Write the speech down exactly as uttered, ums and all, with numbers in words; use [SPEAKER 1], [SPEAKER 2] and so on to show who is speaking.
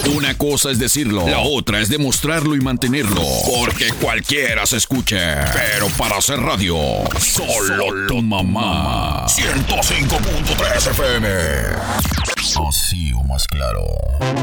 [SPEAKER 1] Una cosa es decirlo, la otra es demostrarlo y mantenerlo. Porque cualquiera se escuche. Pero para hacer radio, solo tu mamá. ciento cinco punto tres F M. Así o más claro.